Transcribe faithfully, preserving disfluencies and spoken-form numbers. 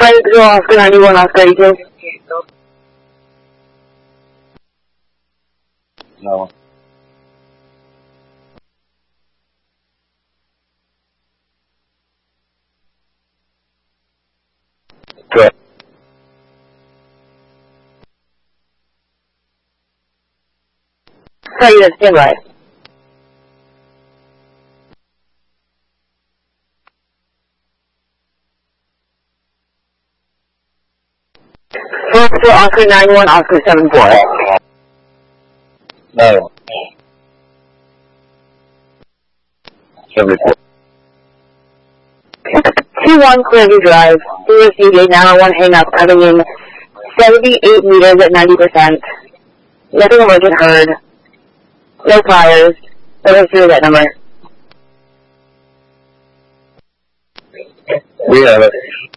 Private Patrol, Oscar ninety-one, Oscar eighteen. No. Good. Sorry, that's standby. Private Patrol, Oscar ninety-one, Oscar seven four. No. seventy-four. two one Clearview Drive, we received a nine one one hang-up coming in seventy-eight meters at ninety percent. Nothing emergent heard. No fires. No history of that number. We have it.